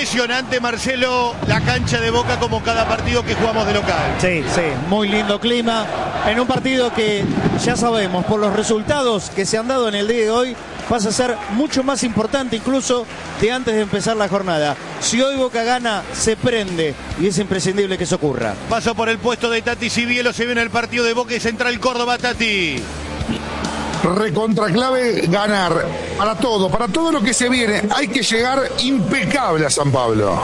Impresionante, Marcelo, la cancha de Boca como cada partido que jugamos de local. Sí, muy lindo clima. En un partido que ya sabemos, por los resultados que se han dado en el día de hoy, pasa a ser mucho más importante incluso de antes de empezar la jornada. Si hoy Boca gana, se prende y es imprescindible que eso ocurra. Paso por el puesto de Tati Cibielo, se viene el partido de Boca y Central Córdoba, Tati. Recontra clave ganar para todo lo que se viene. Hay que llegar impecable a San Pablo.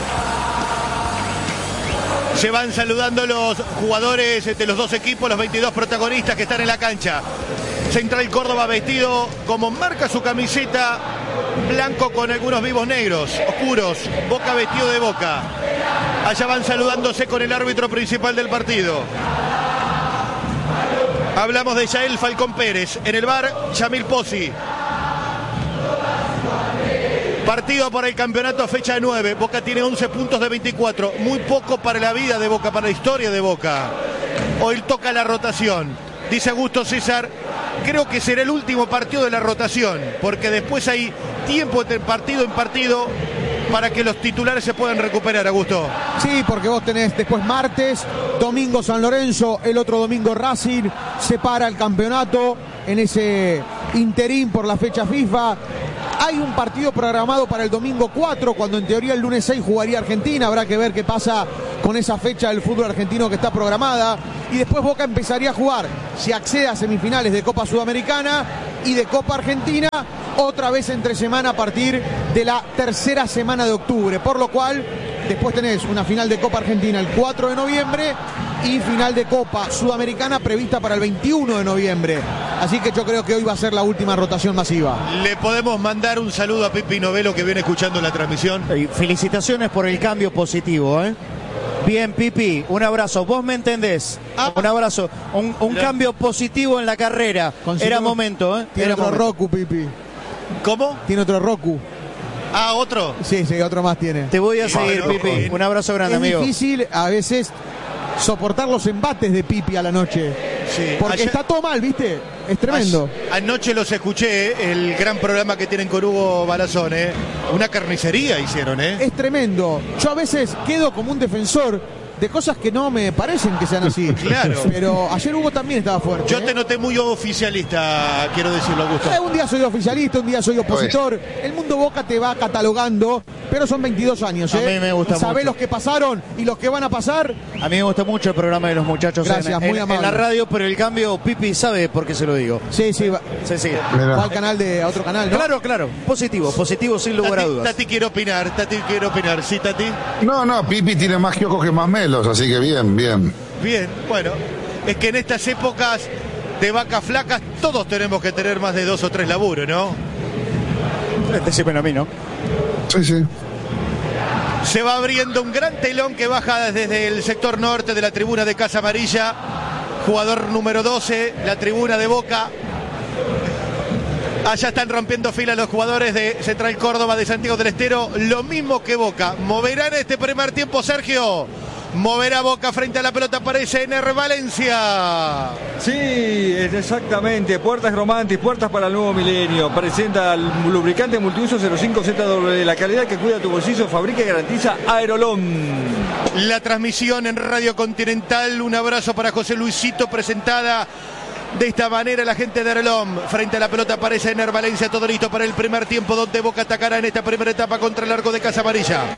Se van saludando los jugadores de los dos equipos, los 22 protagonistas que están en la cancha. Central Córdoba vestido como marca su camiseta, blanco con algunos vivos negros, oscuros. Boca vestido de Boca. Allá van saludándose con el árbitro principal del partido. Hablamos de Yael Falcón Pérez. En el bar, Yamil Pozzi. Partido por el campeonato, fecha 9. Boca tiene 11 puntos de 24. Muy poco para la vida de Boca, para la historia de Boca. Hoy toca la rotación. Dice Augusto César, creo que será el último partido de la rotación, porque después hay tiempo de partido en partido para que los titulares se puedan recuperar, Augusto. Sí, porque vos tenés después martes, domingo San Lorenzo, el otro domingo Racing, se para el campeonato en ese interín por la fecha FIFA. Hay un partido programado para el domingo 4, cuando en teoría el lunes 6 jugaría Argentina. Habrá que ver qué pasa con esa fecha del fútbol argentino que está programada. Y después Boca empezaría a jugar, si accede a semifinales de Copa Sudamericana y de Copa Argentina, otra vez entre semana a partir de la tercera semana de octubre. Por lo cual, después tenés una final de Copa Argentina el 4 de noviembre y final de Copa Sudamericana prevista para el 21 de noviembre. Así que yo creo que hoy va a ser la última rotación masiva. Le podemos mandar un saludo a Pipi Novelo, que viene escuchando la transmisión. Felicitaciones por el cambio positivo, ¿eh? Bien, Pipi, un abrazo. Vos me entendés. Un abrazo. Un cambio positivo en la carrera. Era momento, ¿eh? Tiene Era otro momento. Roku, Pipi. ¿Cómo? Tiene otro Roku. Ah, ¿otro? Sí, otro más tiene. Te voy a seguir, Pipi. Un abrazo grande, amigo. Es difícil a veces soportar los embates de Pipi a la noche. Sí. Porque está todo mal, ¿viste? Es tremendo. Anoche los escuché, el gran programa que tienen con Hugo Balazón, ¿eh? Una carnicería hicieron, ¿eh? Es tremendo. Yo a veces quedo como un defensor de cosas que no me parecen que sean así. Claro. Pero ayer Hugo también estaba fuerte. Yo te noté muy oficialista, quiero decirlo, Augusto. Un día soy oficialista, un día soy opositor. El mundo Boca te va catalogando, pero son 22 años, ¿eh? A mí me gusta Sabés mucho. los que pasaron y los que van a pasar. A mí me gusta mucho el programa de los muchachos. Gracias, muy en amable. la radio, pero el cambio, Pipi sabe por qué se lo digo. Sí, va. Sí. Va al canal a otro canal, ¿no? Claro. Positivo sin lugar a dudas. Tati quiere opinar. ¿Sí, Tati? No, Pipi tiene más kioscos que más melos, así que bien. Bien, bueno. Es que en estas épocas de vacas flacas todos tenemos que tener más de 2 o 3 laburos, ¿no? Decímelo a mí, ¿no? Sí. Se va abriendo un gran telón que baja desde el sector norte de la tribuna de Casa Amarilla. Jugador número 12, la tribuna de Boca. Allá están rompiendo fila los jugadores de Central Córdoba, de Santiago del Estero. Lo mismo que Boca. ¿Moverán este primer tiempo, Sergio? Moverá Boca frente a la pelota, aparece Ener Valencia. Sí, exactamente. Puertas Romantis, puertas para el nuevo milenio. Presenta el lubricante multiuso 05ZW. La calidad que cuida tu bolsillo, fabrica y garantiza Aerolón. La transmisión en Radio Continental. Un abrazo para José Luisito, presentada de esta manera la gente de Aerolón. Frente a la pelota aparece Ener Valencia, todo listo para el primer tiempo, donde Boca atacará en esta primera etapa contra el arco de Casa Amarilla.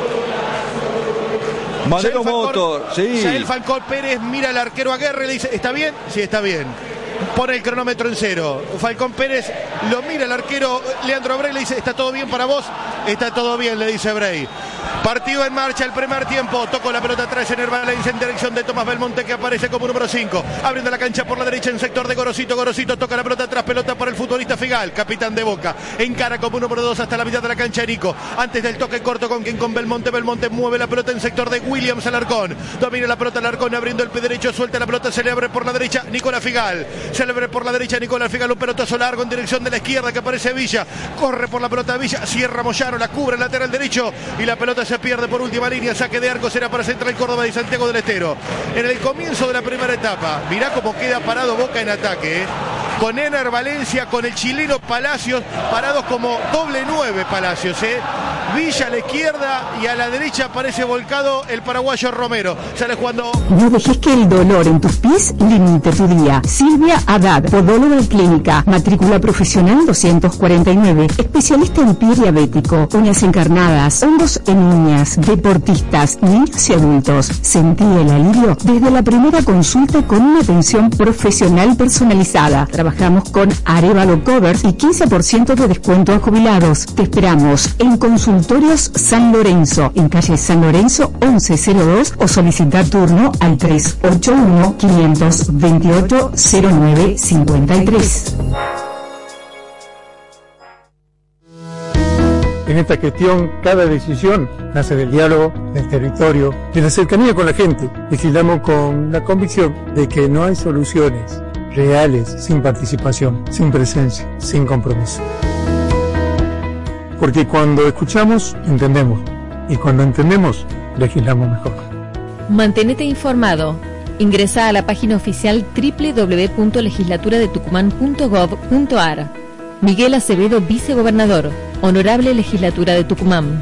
Madero Motor, sí. Yael Falcón Pérez mira al arquero Aguerre y le dice, ¿está bien? Sí, está bien. Pone el cronómetro en 0. Falcón Pérez lo mira al arquero Leandro Brey, le dice, ¿está todo bien para vos? Está todo bien, le dice Brey. Partido en marcha, el primer tiempo. Tocó la pelota atrás en Valencia en dirección de Tomás Belmonte, que aparece como número 5. Abriendo la cancha por la derecha en sector de Gorosito. Gorosito toca la pelota atrás, pelota para el futbolista Figal, capitán de Boca. Encara como número 2 hasta la mitad de la cancha Nico. Antes del toque corto con Belmonte. Belmonte mueve la pelota en sector de Williams Alarcón. Domina la pelota Alarcón abriendo el pie derecho. Suelta la pelota, se le abre por la derecha Nicolás Figal. Se le abre por la derecha Nicolás Figal. Un pelotazo largo en dirección de la izquierda que aparece Villa. Corre por la pelota Villa. Cierra Moyano, la cubre el lateral derecho. Y la pelota se pierde por última línea. Saque de arco será para Central Córdoba y Santiago del Estero. En el comienzo de la primera etapa, mirá cómo queda parado Boca en ataque, ¿eh? Con Ener Valencia, con el chileno Palacios, parados como doble 9 Palacios, ¿eh? Villa a la izquierda y a la derecha aparece volcado el paraguayo Romero. Sale jugando. No dejes que el dolor en tus pies limite tu día. Silvia Haddad, podóloga clínica, matrícula profesional 249, especialista en pie diabético, uñas encarnadas, hongos en uñas, deportistas, niños y adultos. Sentí el alivio desde la primera consulta con una atención profesional personalizada. Trabajamos con Arevalo Covers y 15% de descuento a jubilados. Te esperamos en Consultorios San Lorenzo, en calle San Lorenzo 1102, o solicita turno al 381-528-0953. En esta gestión, cada decisión nace del diálogo, del territorio, de la cercanía con la gente. Legislamos con la convicción de que no hay soluciones reales sin participación, sin presencia, sin compromiso. Porque cuando escuchamos, entendemos. Y cuando entendemos, legislamos mejor. Manténete informado. Ingresa a la página oficial www.legislaturadetucumán.gov.ar. Miguel Acevedo, vicegobernador. Honorable Legislatura de Tucumán.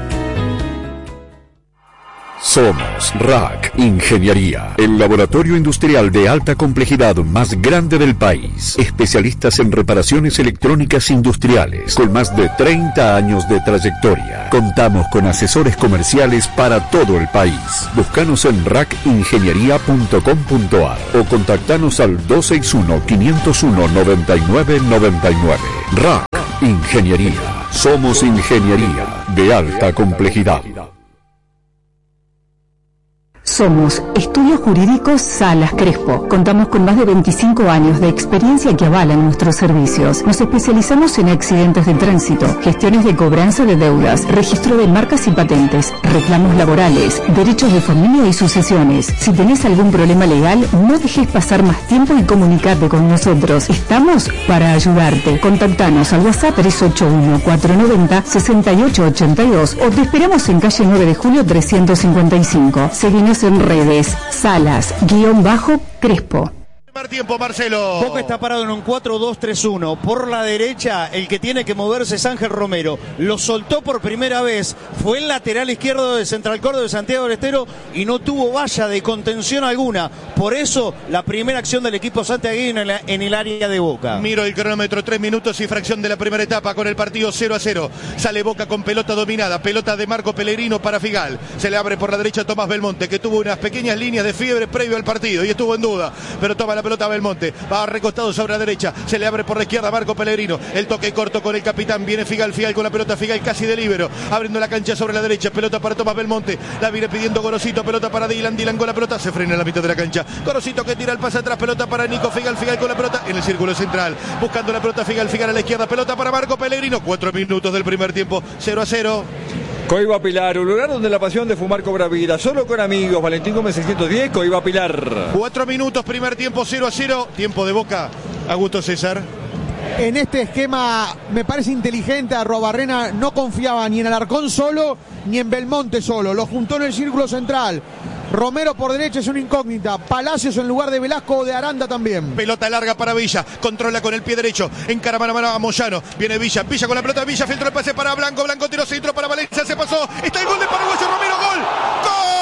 Somos RAC Ingeniería, el laboratorio industrial de alta complejidad más grande del país. Especialistas en reparaciones electrónicas industriales, con más de 30 años de trayectoria. Contamos con asesores comerciales para todo el país. Búscanos en racingeniería.com.ar o contactanos al 261-501-9999. RAC Ingeniería. Somos ingeniería de alta complejidad. Somos Estudios Jurídicos Salas Crespo. Contamos con más de 25 años de experiencia que avalan nuestros servicios. Nos especializamos en accidentes de tránsito, gestiones de cobranza de deudas, registro de marcas y patentes, reclamos laborales, derechos de familia y sucesiones. Si tenés algún problema legal, no dejes pasar más tiempo y comunicate con nosotros. Estamos para ayudarte. Contactanos al WhatsApp 381-490-6882 o te esperamos en calle 9 de Julio 355. Seguinos en redes, Salas-Crespo. Primer tiempo, Marcelo. Boca está parado en un 4-2-3-1. Por la derecha, el que tiene que moverse es Ángel Romero. Lo soltó por primera vez. Fue el lateral izquierdo de Central Córdoba de Santiago del Estero y no tuvo valla de contención alguna. Por eso, la primera acción del equipo santiaguino en el área de Boca. Miro el cronómetro, 3 minutos y fracción de la primera etapa con el partido 0-0. Sale Boca con pelota dominada. Pelota de Marco Pellegrino para Figal. Se le abre por la derecha Tomás Belmonte, que tuvo unas pequeñas líneas de fiebre previo al partido y estuvo en duda. Pero toma la pelota Belmonte, va recostado sobre la derecha, se le abre por la izquierda Marco Pellegrino, el toque corto con el capitán, viene Figal con la pelota, Figal casi de líbero, abriendo la cancha sobre la derecha, pelota para Tomás Belmonte, la viene pidiendo Gorosito, pelota para Dylan con la pelota, se frena en la mitad de la cancha, Gorosito que tira el pase atrás, pelota para Nico Figal con la pelota en el círculo central, buscando la pelota Figal a la izquierda, pelota para Marco Pellegrino, 4 minutos del primer tiempo, 0-0. Coiba Pilar, un lugar donde la pasión de fumar cobra vida. Solo con amigos. Valentín Gómez 610, Coiba Pilar. 4 minutos, primer tiempo, 0-0. Tiempo de Boca. Augusto César. En este esquema me parece inteligente. Arruabarrena no confiaba ni en Alarcón solo ni en Belmonte solo. Lo juntó en el círculo central. Romero por derecha es una incógnita. Palacios en lugar de Velasco o de Aranda también. Pelota larga para Villa. Controla con el pie derecho. Encara mano a mano a Moyano. Viene Villa. Villa con la pelota. Villa filtró el pase para Blanco. Blanco tiró centro para Valencia. Se pasó. Está el gol de Paraguayo Romero. ¡Gol! ¡Gol!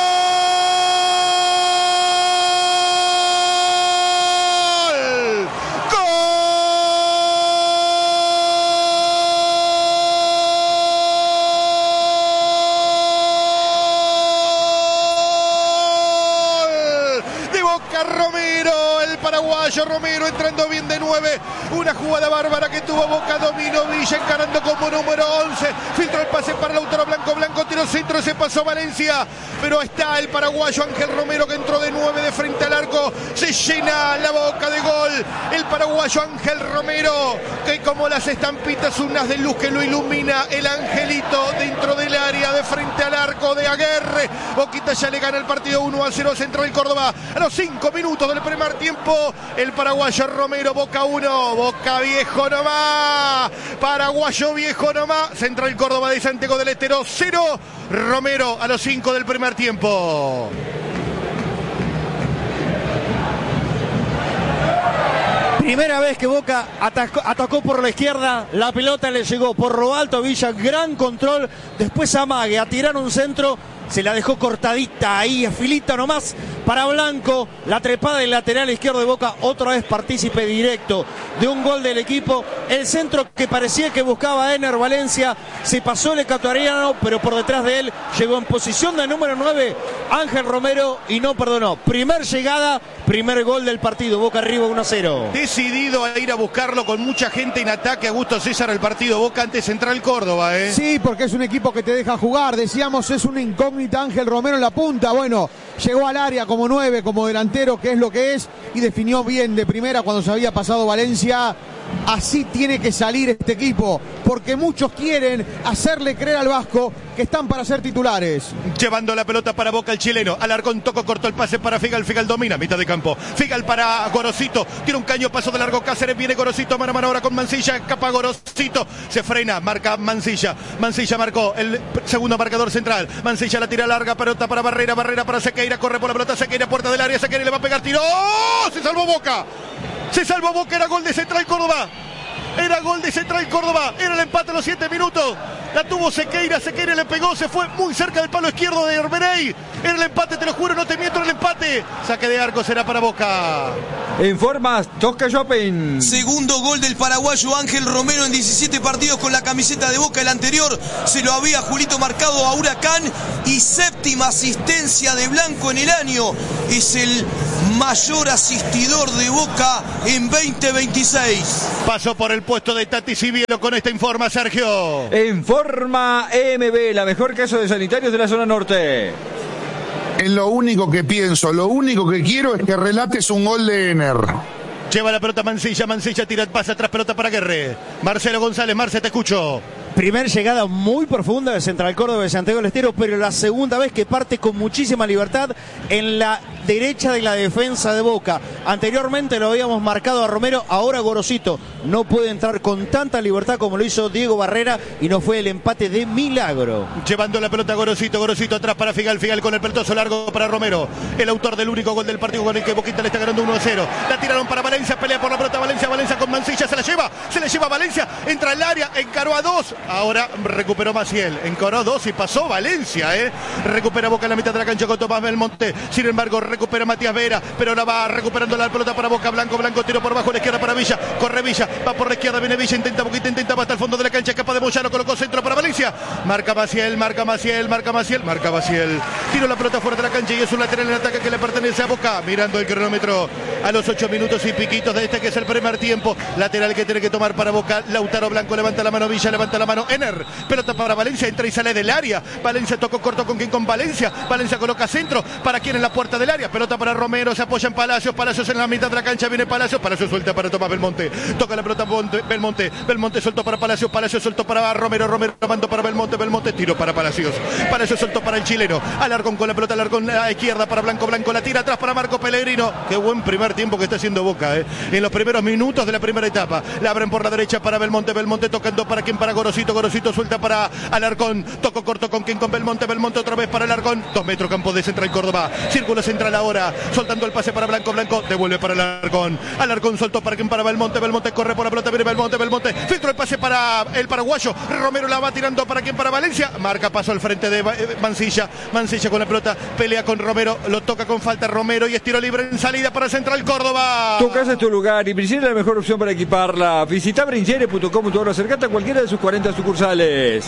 Romero, el paraguayo Romero entrando bien de 9, una jugada bárbara que tuvo Boca, dominó Villa encarando como número 11, filtró el pase para Lautaro Blanco, Blanco tiró centro, se pasó Valencia, pero está el paraguayo Ángel Romero que entró de 9 de frente al arco, se llena la boca de gol, el paraguayo Ángel Romero, que como las estampitas unas de luz que lo ilumina, el angelito dentro del área de frente al arco de Aguerre, Boquita ya le gana el partido 1-0 Central Córdoba, a los 5 minutos del primer tiempo, el paraguayo Romero, Boca 1, Boca viejo nomás, paraguayo viejo nomás, Central Córdoba de Santiago del Estero 0, Romero a los 5 del primer tiempo. Primera vez que Boca atacó por la izquierda, la pelota le llegó por lo alto a Villa, gran control, después amague, a tirar un centro, se la dejó cortadita ahí, a filita nomás para Blanco, la trepada del lateral izquierdo de Boca, otra vez partícipe directo de un gol del equipo, el centro que parecía que buscaba Ener Valencia, se pasó el ecuatoriano, pero por detrás de él llegó en posición de número 9 Ángel Romero y no perdonó, primer llegada, primer gol del partido, Boca arriba 1-0. Decidido a ir a buscarlo con mucha gente en ataque, Augusto César, el partido Boca ante Central Córdoba, ¿eh? Sí, porque es un equipo que te deja jugar, decíamos es una incógnita Ángel Romero en la punta, bueno, llegó al área como 9, como delantero, que es lo que es, y definió bien de primera cuando se había pasado Valencia. Así tiene que salir este equipo, porque muchos quieren hacerle creer al Vasco que están para ser titulares. Llevando la pelota para Boca el chileno, Alarcón tocó, cortó el pase para Figal, Figal domina, mitad de campo, Figal para Gorosito, tira un caño, paso de largo Cáceres, viene Gorosito, mano a mano ahora con Mancilla, escapa Gorosito, se frena, marca Mancilla, Mancilla marcó el segundo marcador central, Mancilla la tira larga, pelota para Barrera, Barrera para Sequeira, corre por la pelota, Sequeira, puerta del área, Sequeira le va a pegar, tiro, ¡oh! Se salvó Boca. Se salvó Boca, era gol de Central Córdoba. Era gol de Central Córdoba. Era el empate a los 7 minutos. La tuvo Sequeira. Sequeira le pegó. Se fue muy cerca del palo izquierdo de Herberey. Era el empate, te lo juro, no te miento, era el empate. Saque de arco será para Boca. En forma, Tosca Shopping. Segundo gol del paraguayo Ángel Romero en 17 partidos con la camiseta de Boca. El anterior se lo había Julito marcado a Huracán. Y séptima asistencia de Blanco en el año. Es el mayor asistidor de Boca en 2026. Pasó por el puesto de Tati Cibielo con esta informa, Sergio. En forma MB, la mejor casa de sanitarios de la zona norte. Es lo único que pienso, lo único que quiero es que relates un gol de Ener. Lleva la pelota Mancilla, Mancilla tira, pasa atrás, pelota para Guerre. Marcelo González, Marce, te escucho. Primer llegada muy profunda de Central Córdoba de Santiago del Estero, pero la segunda vez que parte con muchísima libertad en la derecha de la defensa de Boca. Anteriormente lo habíamos marcado a Romero, ahora Gorosito no puede entrar con tanta libertad como lo hizo Diego Barrera y no fue el empate de milagro. Llevando la pelota Gorosito, Gorosito atrás para Figal, Figal con el peltoso largo para Romero, el autor del único gol del partido con el que Boquita le está ganando 1-0. La tiraron para Valencia, pelea por la pelota Valencia, Valencia con Mancilla, se la lleva Valencia, entra al área, encaró a 2. Ahora recuperó Maciel, encaró 2 y pasó Valencia, recupera Boca en la mitad de la cancha con Tomás Belmonte, sin embargo recupera Matías Vera, pero ahora va recuperando la pelota para Boca, Blanco, Blanco, tiro por abajo a la izquierda para Villa, corre Villa, va por la izquierda, viene Villa, intenta Boquita, intenta hasta el fondo de la cancha, escapa de Moyano, colocó centro para Valencia, marca Maciel, tiro la pelota fuera de la cancha y es un lateral en ataque que le pertenece a Boca, mirando el cronómetro a los 8 minutos y piquitos de este que es el primer tiempo, lateral que tiene que tomar para Boca, Lautaro Blanco levanta la mano, Villa levanta la mano, Ener, pelota para Valencia, entra y sale del área, Valencia tocó corto con quien, con Valencia coloca centro, para quien en la puerta del área, pelota para Romero, se apoya en Palacios, Palacios en la mitad de la cancha, viene Palacios suelta para Tomás Belmonte, toca la pelota Belmonte suelto para Palacios suelto para Romero, mando para Belmonte, tiro para Palacios suelto para el chileno, Alarcón con la pelota, Alarcón a la izquierda para Blanco, la tira atrás para Marco Pellegrino, qué buen primer tiempo que está haciendo Boca, en los primeros minutos de la primera etapa, la abren por la derecha para Belmonte tocando para quien, para Gorosito suelta para Alarcón, tocó corto con quien, con Belmonte otra vez para Alarcón, 2 metros campo de Central Córdoba, círculo central ahora, soltando el pase para Blanco, devuelve para Alarcón soltó para quien, para Belmonte corre por la pelota, viene Belmonte, filtró el pase para el paraguayo, Romero la va tirando para quien, para Valencia, marca paso al frente de Mancilla con la pelota, pelea con Romero, lo toca con falta Romero y es tiro libre en salida para Central Córdoba. Tu casa es tu lugar y Brincheri es la mejor opción para equiparla. Visita brincheri.com.ar o acercate a cualquiera de sus 40 sucursales.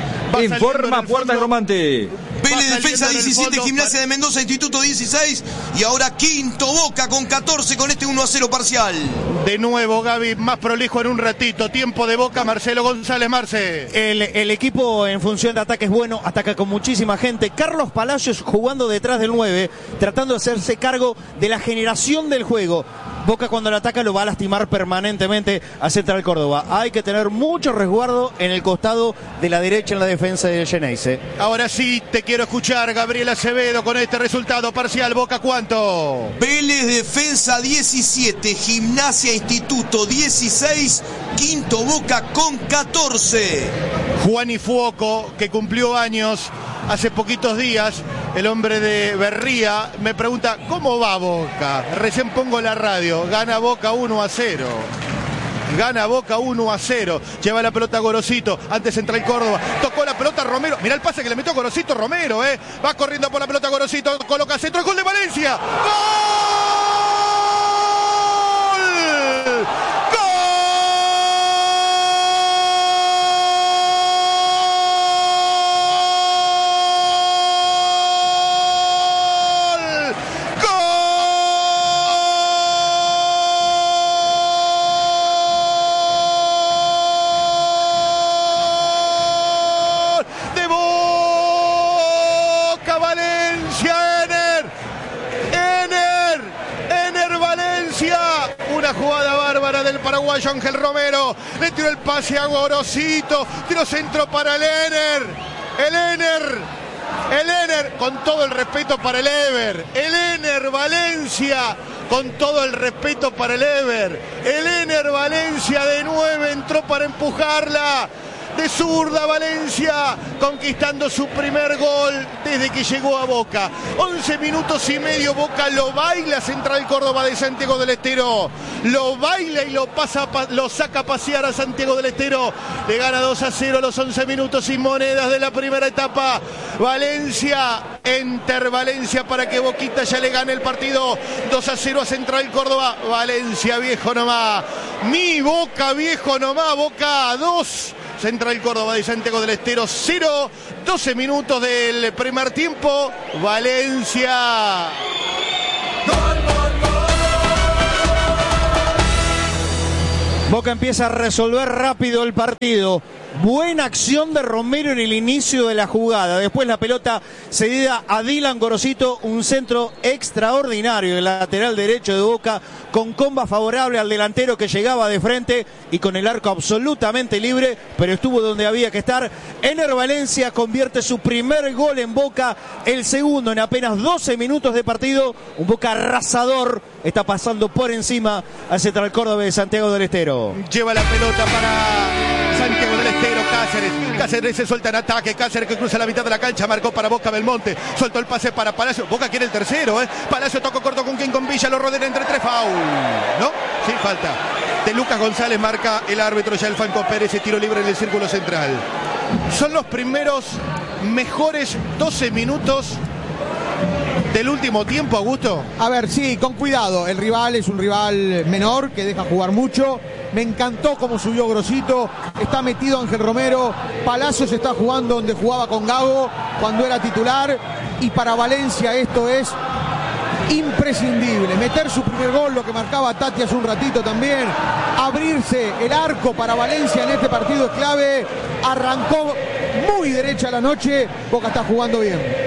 Informa Puertas Romante. Vélez Defensa 17, Gimnasia de Mendoza, Instituto 16 y ahora quinto Boca con 14 con este 1-0 parcial. De nuevo Gaby, más prolijo en un ratito, tiempo de Boca, Marcelo González, Marce. El equipo en función de ataque es bueno, ataca con muchísima gente. Carlos Palacios jugando detrás del 9, tratando de hacerse cargo de la generación del juego. Boca cuando lo ataca lo va a lastimar permanentemente a Central Córdoba. Hay que tener mucho resguardo en el costado de la derecha en la defensa del Geneise. Ahora sí te quiero escuchar, Gabriel Acevedo, con este resultado parcial. Boca, ¿cuánto? Vélez Defensa 17, Gimnasia Instituto 16, quinto Boca con 14. Juan y Fuoco, que cumplió años hace poquitos días, el hombre de Berría, me pregunta, ¿cómo va Boca? Recién pongo la radio, gana Boca 1-0. Gana Boca 1-0. Lleva la pelota Gorosito. Antes entra el Córdoba. Tocó la pelota Romero. Mirá el pase que le metió Gorosito Romero, Va corriendo por la pelota Gorosito. Coloca centro. ¡Gol de Valencia! ¡Gol! Paraguayo Ángel Romero, le tiró el pase a Gorosito, tiró centro para el Ener, con todo el respeto para el Ener Valencia, con todo el respeto para el Ener Valencia de 9 entró para empujarla. De zurda Valencia, conquistando su primer gol desde que llegó a Boca. 11 minutos y medio, Boca lo baila Central Córdoba de Santiago del Estero. Lo baila y lo saca a pasear a Santiago del Estero. Le gana 2-0 a los 11 minutos sin monedas de la primera etapa. Valencia, Enter Valencia para que Boquita ya le gane el partido. 2-0 a Central Córdoba. Valencia, viejo nomás. Mi Boca, viejo nomás. Boca 2. Central Córdoba de Santiago del Estero 0, 12 minutos del primer tiempo, Valencia. Boca empieza a resolver rápido el partido. Buena acción de Romero en el inicio de la jugada. Después la pelota cedida a Dylan Gorosito. Un centro extraordinario del lateral derecho de Boca, con comba favorable al delantero que llegaba de frente y con el arco absolutamente libre, pero estuvo donde había que estar. Ener Valencia convierte su primer gol en Boca, el segundo en apenas 12 minutos de partido. Un Boca arrasador está pasando por encima al Central Córdoba de Santiago del Estero. Lleva la pelota para Santiago del Estero, Cáceres se suelta en ataque, Cáceres que cruza la mitad de la cancha, marcó para Boca Belmonte, soltó el pase para Palacio, Boca quiere el tercero, Palacio tocó corto con Villa, lo rodea entre tres, foul, ¿no? Sí, falta. De Lucas González marca el árbitro ya el Falco Pérez, tiro libre en el círculo central. Son los primeros mejores 12 minutos del último tiempo, Augusto. A ver, sí, con cuidado. El rival es un rival menor que deja jugar mucho. Me encantó cómo subió Gorosito. Está metido Ángel Romero. Palacios está jugando donde jugaba con Gago cuando era titular. Y para Valencia esto es imprescindible. Meter su primer gol, lo que marcaba Tati hace un ratito también. Abrirse el arco para Valencia en este partido es clave. Arrancó muy derecha la noche. Boca está jugando bien.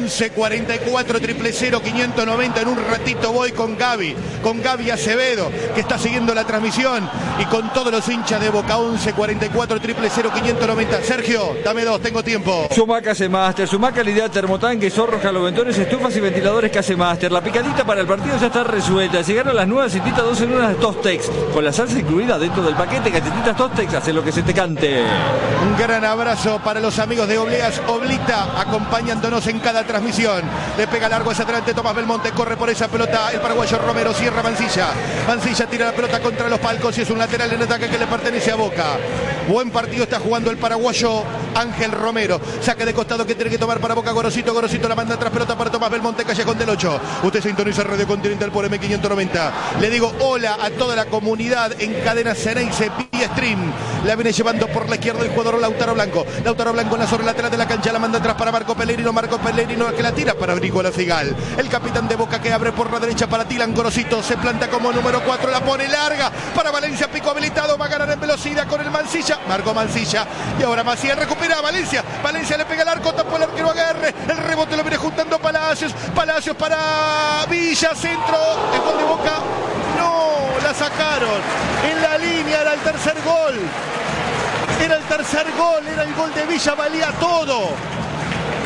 11-44 590. En un ratito voy con Gaby Acevedo, que está siguiendo la transmisión, y con todos los hinchas de Boca. 11-44 590. Sergio, dame dos, tengo tiempo. Sumac hace máster, Sumac calidad termotanque, zorros, jaloventones, estufas y ventiladores que hace máster. La picadita para el partido ya está resuelta. Llegaron las nuevas galletitas 12 en unas Tostex, con la salsa incluida dentro del paquete. Galletitas Tostex, hace lo que se te cante. Un gran abrazo para los amigos de Obleas Oblita, acompañándonos en cada transmisión. Le pega largo hacia adelante Tomás Belmonte, corre por esa pelota el paraguayo Romero, cierra Mancilla tira la pelota contra los palcos y es un lateral en ataque que le pertenece a Boca. Buen partido está jugando el paraguayo Ángel Romero, saque de costado que tiene que tomar para Boca. Gorosito la manda atrás, pelota para Tomás Belmonte, Callejón del 8. Usted sintoniza Radio Continental por M590. Le digo hola a toda la comunidad en cadena Ceneice vía stream. La viene llevando por la izquierda el jugador Lautaro Blanco en la zona lateral de la cancha, la manda atrás para Marco Pellegrino que la tira para Nicolás Figal. El capitán de Boca que abre por la derecha para Dylan Gorosito, se planta como número 4, la pone larga para Valencia, pico habilitado, va a ganar en velocidad con el Mancilla, marcó Mancilla y ahora Maciel recupera a Valencia le pega el arco, tapó el arquero Aguerre, el rebote lo viene juntando Palacios para Villa, centro, el gol de Boca, no, la sacaron en la línea, era el tercer gol, era el gol de Villa, valía todo.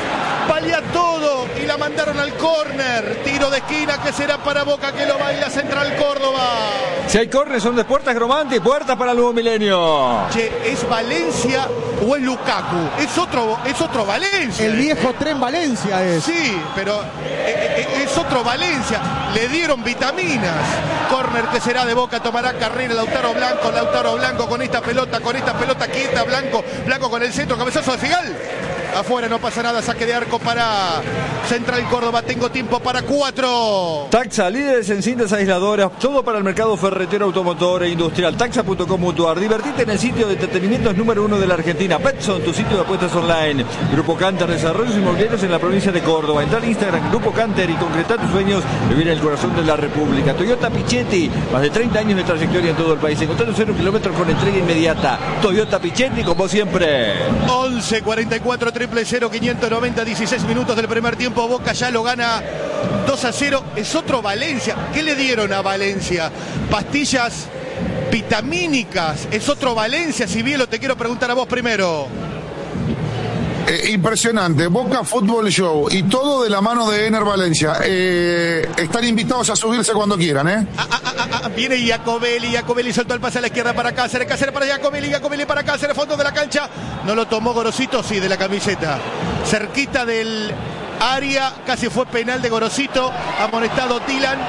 valía todo y la mandaron al córner. Tiro de esquina que será para Boca, que lo baila Central Córdoba. Si hay córner son de Puertas Gromante y puertas para el nuevo milenio. Che, ¿es Valencia o es Lukaku? Es otro Valencia. El viejo tren Valencia es. Sí, pero es otro Valencia. Le dieron vitaminas. Córner que será de Boca, tomará carrera Lautaro Blanco con esta pelota quieta, Blanco con el centro, cabezazo de Figal. Afuera, no pasa nada, saque de arco para Central Córdoba. Tengo tiempo para 4. Taxa, líderes en cintas aisladoras, todo para el mercado ferretero, automotor e industrial. Taxa.com Mutuar. Divertite en el sitio de entretenimientos número 1 de la Argentina. Petson, tu sitio de apuestas online. Grupo Canter, desarrollos inmobiliarios en la provincia de Córdoba. Entrar en Instagram, Grupo Canter, y concretar tus sueños, vivir en el corazón de la República. Toyota Pichetti, más de 30 años de trayectoria en todo el país. Encontrando 0 kilómetros con entrega inmediata. Toyota Pichetti, como siempre. 11-44 0-590, 16 minutos del primer tiempo. Boca ya lo gana 2-0. Es otro Valencia. ¿Qué le dieron a Valencia? Pastillas vitamínicas. Es otro Valencia. Cibielo, te quiero preguntar a vos primero. Impresionante, Boca Fútbol Show y todo de la mano de Ener Valencia. Están invitados a subirse cuando quieran, Viene Iacobelli soltó el pase a la izquierda para Cáceres para Iacobelli para Cáceres, fondo de la cancha. No lo tomó Gorosito, sí, de la camiseta. Cerquita del área, casi fue penal de Gorosito. Amonestado Dylan.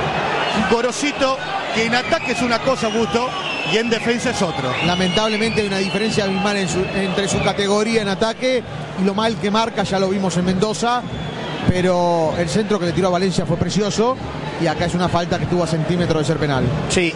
Gorosito, que en ataque es una cosa, Augusto, y en defensa es otro. Lamentablemente hay una diferencia abismal entre su categoría en ataque y lo mal que marca, ya lo vimos en Mendoza, pero el centro que le tiró a Valencia fue precioso y acá es una falta que estuvo a centímetros de ser penal. Sí,